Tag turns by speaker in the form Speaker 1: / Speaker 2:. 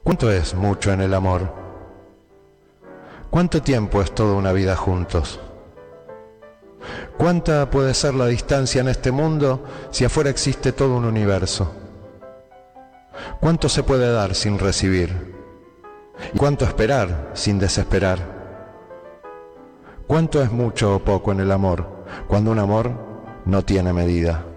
Speaker 1: ¿Cuánto es mucho en el amor? ¿Cuánto tiempo es toda una vida juntos? ¿Cuánta puede ser la distancia en este mundo si afuera existe todo un universo? ¿Cuánto se puede dar sin recibir? ¿Y cuánto esperar sin desesperar? ¿Cuánto es mucho o poco en el amor cuando un amor no tiene medida?